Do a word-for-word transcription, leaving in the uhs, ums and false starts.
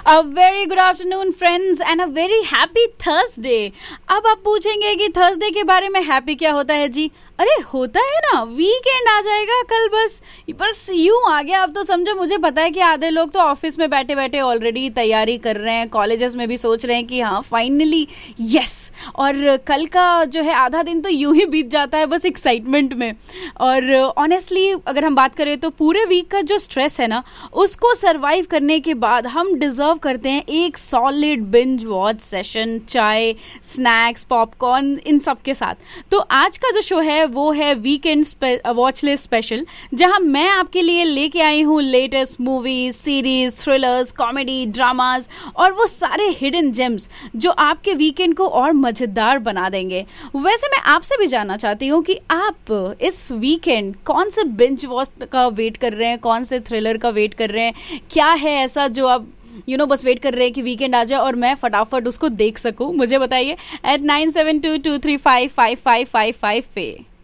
A very good afternoon friends and a very happy Thursday। अब आप पूछेंगे कि थर्सडे के बारे में हैप्पी क्या होता है जी। अरे होता है ना, वीकेंड आ जाएगा कल, बस बस यूं आ गया। अब तो समझो, मुझे पता है कि आधे लोग तो ऑफिस में बैठे बैठे ऑलरेडी तैयारी कर रहे हैं, कॉलेजेस में भी सोच रहे हैं कि हाँ फाइनली यस, और कल का जो है आधा दिन तो यूं ही बीत जाता है बस एक्साइटमेंट में। और ऑनेस्टली अगर हम बात करें तो पूरे वीक का जो स्ट्रेस है ना, उसको सरवाइव करने के बाद हम डिजर्व करते हैं एक सॉलिड बिंज वॉच सेशन, चाय, स्नैक्स, पॉपकॉर्न, इन सब के साथ। तो आज का जो शो है वो है वीकेंड वॉच लिस्ट स्पेशल, जहां मैं आपके लिए लेके आई हूँ latest movies, series, thrillers, comedy, dramas और वो सारे हिडन जेम्स जो आपके वीकेंड को और मजेदार बना देंगे। वैसे मैं आपसे भी जानना चाहती हूँ कि आप इस वीकेंड कौन से बिंज वॉच का वेट कर रहे हैं, कौन से थ्रिलर का वेट कर रहे हैं, क्या है ऐसा जो आप यू you नो know, बस वेट कर रहे हैं कि वीकेंड आ जाए और मैं फटाफट उसको देख सकूं। मुझे बताइए eight nine seven to to three five five five five five पे।